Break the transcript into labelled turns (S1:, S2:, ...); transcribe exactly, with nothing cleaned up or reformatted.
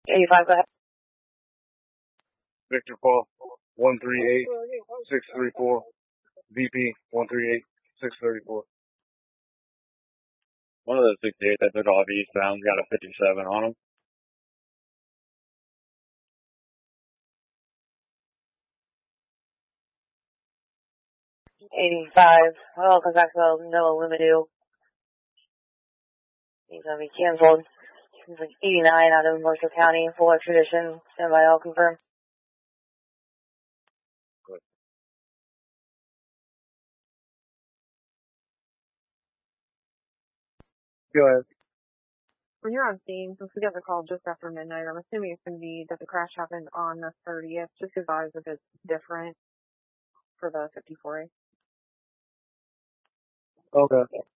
S1: eighty-five, go ahead.
S2: Victor Paul, one three eight, six three four. V P, one three eight, six three four.
S3: One of those sixty-eight that took off eastbound got a fifty-seven on him.
S1: eighty-five, well, comes back to Noah Lumidu. He's gonna be canceled. He's like eighty-nine out of Mercer County, full extradition. Stand by, all confirm.
S2: Good. Go ahead.
S4: When you're on scene, since we got the call just after midnight, I'm assuming it's going to be that the crash happened on the thirtieth, just advise if it's different for the fifty-four A.
S2: Okay.